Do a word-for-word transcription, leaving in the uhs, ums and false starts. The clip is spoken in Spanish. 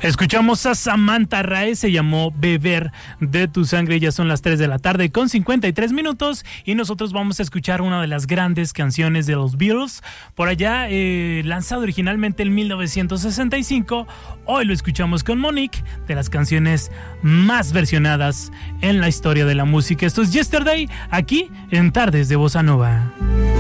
Escuchamos a Samantha Rae, se llamó Beber de tu sangre. Ya son las tres de la tarde con cincuenta y tres minutos y nosotros vamos a escuchar una de las grandes canciones de los Beatles. Por allá, eh, lanzado originalmente en mil novecientos sesenta y cinco, hoy lo escuchamos con Monique, de las canciones más versionadas en la historia de la música. Esto es Yesterday, aquí en Tardes de Bossa Nova.